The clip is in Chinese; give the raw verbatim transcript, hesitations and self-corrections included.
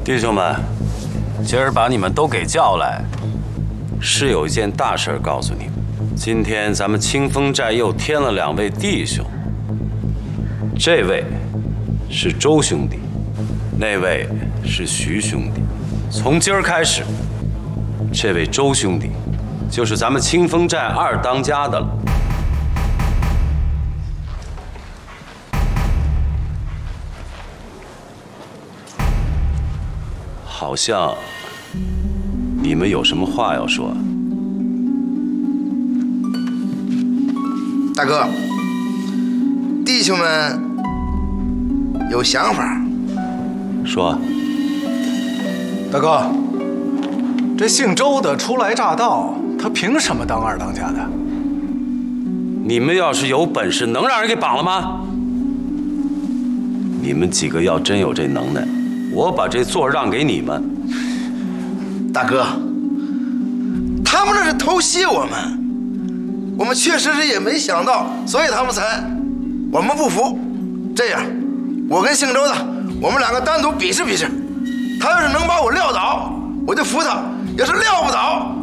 弟兄们，今儿把你们都给叫来，是有一件大事告诉你们。今天咱们清风寨又添了两位弟兄，这位是周兄弟，那位是徐兄弟。从今儿开始，这位周兄弟就是咱们清风寨二当家的了。好像你们有什么话要说？ 大哥，弟兄们有想法。 说。 大哥，这姓周的初来乍到，他凭什么当二当家的？ 你们要是有本事，能让人给绑了吗？你们几个要真有这能耐，我把这座让给你们。 大哥，他们这是偷袭我们，我们确实是也没想到，所以他们才，我们不服。这样，我跟姓周的，我们两个单独比试比试，他要是能把我撂倒，我就服他；要是撂不倒，